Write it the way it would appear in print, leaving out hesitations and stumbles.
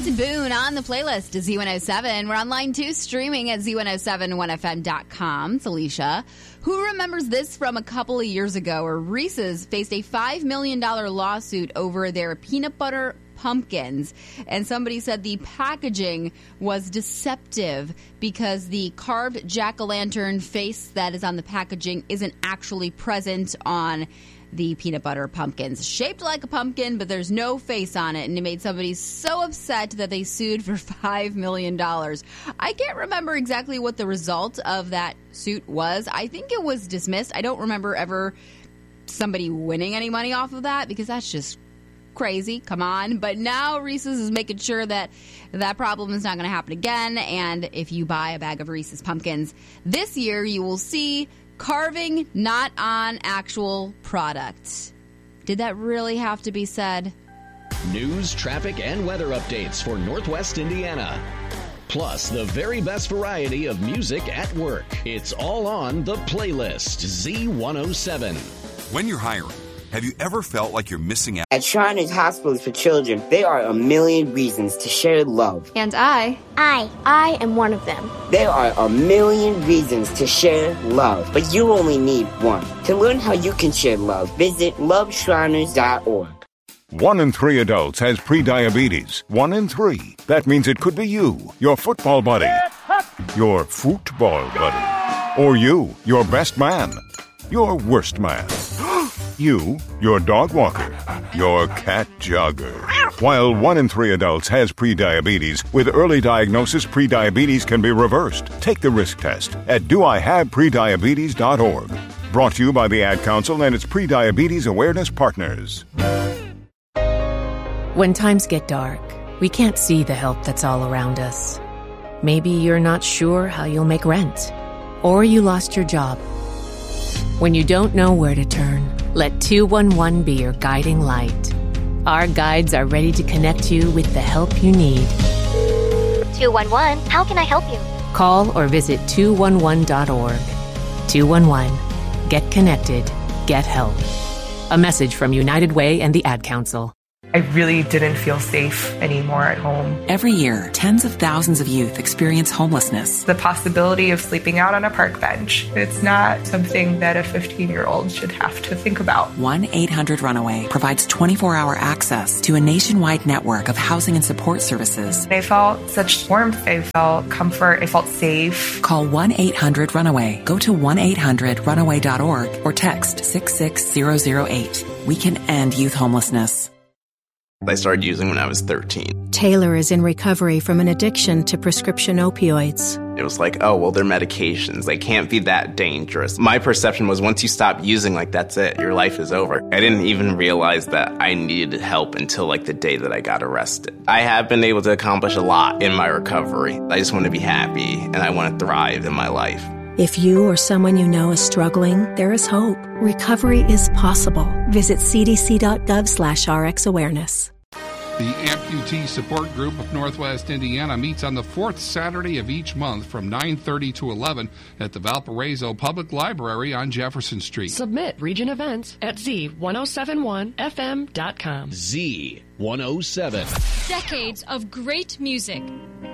Benson Boone on the playlist to Z107. We're online too, streaming at Z1071FM.com. It's Alicia. Who remembers this from a couple of years ago where Reese's faced a $5 million lawsuit over their peanut butter pumpkins, and somebody said the packaging was deceptive because the carved jack-o'-lantern face that is on the packaging isn't actually present on the peanut butter pumpkins. Shaped like a pumpkin, but there's no face on it, and it made somebody so upset that they sued for $5 million. I can't remember exactly what the result of that suit was. I think it was dismissed. I don't remember ever somebody winning any money off of that, because that's just crazy. Come on. But now Reese's is making sure that that problem is not going to happen again, and if you buy a bag of Reese's pumpkins this year, you will see carving not on actual product. Did that really have to be said? News, traffic, and weather updates for Northwest Indiana. Plus, the very best variety of music at work. It's all on the playlist, Z107. When you're hiring, have you ever felt like you're missing out? At Shriners Hospitals for Children, there are a million reasons to share love. And I am one of them. There are a million reasons to share love, but you only need one. To learn how you can share love, visit loveshriners.org. 1 in 3 adults has prediabetes. 1 in 3. That means it could be you, your football buddy, your football buddy, or you, your best man, your worst man. You, your dog walker, your cat jogger. While 1 in 3 adults has prediabetes, with early diagnosis, prediabetes can be reversed. Take the risk test at doihaveprediabetes.org. Brought to you by the Ad Council and its Prediabetes Awareness Partners. When times get dark, we can't see the help that's all around us. Maybe you're not sure how you'll make rent, or you lost your job. When you don't know where to turn, let 211 be your guiding light. Our guides are ready to connect you with the help you need. 211, how can I help you? Call or visit 211.org. 211. Get connected. Get help. A message from United Way and the Ad Council. I really didn't feel safe anymore at home. Every year, tens of thousands of youth experience homelessness. The possibility of sleeping out on a park bench, it's not something that a 15-year-old should have to think about. 1-800-RUNAWAY provides 24-hour access to a nationwide network of housing and support services. I felt such warmth. I felt comfort. I felt safe. Call 1-800-RUNAWAY. Go to 1-800-RUNAWAY.org or text 66008. We can end youth homelessness. I started using when I was 13. Taylor is in recovery from an addiction to prescription opioids. It was like, oh, well, they're medications. They can't be that dangerous. My perception was once you stop using, that's it. Your life is over. I didn't even realize that I needed help until, the day that I got arrested. I have been able to accomplish a lot in my recovery. I just want to be happy, and I want to thrive in my life. If you or someone you know is struggling, there is hope. Recovery is possible. Visit cdc.gov/RxAwareness. The Amputee Support Group of Northwest Indiana meets on the fourth Saturday of each month from 9:30 to 11 at the Valparaiso Public Library on Jefferson Street. Submit region events at Z1071FM.com. Z107. Decades of great music.